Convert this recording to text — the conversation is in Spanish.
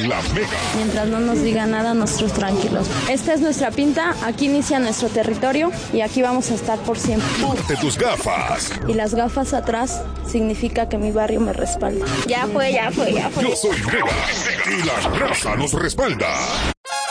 La Mega. Mientras no nos diga nada, nosotros tranquilos. Esta es nuestra pinta, aquí inicia nuestro territorio y aquí vamos a estar por siempre. Ponte tus gafas. Y las gafas atrás significa que mi barrio me respalda. Ya fue. Yo soy Mega y la raza nos respalda.